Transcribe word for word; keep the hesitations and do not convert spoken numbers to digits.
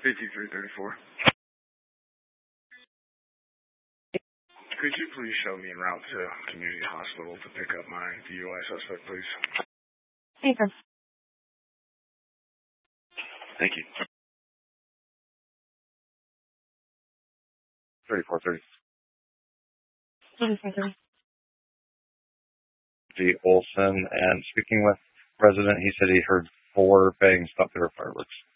fifty-three thirty-four. Could you please show me en route to community hospital to pick up my D U I suspect, please? Anchor. Thank you. thirty-four thirty. thirty-four thirty. The Olson, and speaking with resident, he said he heard four bangs, thought they were fireworks.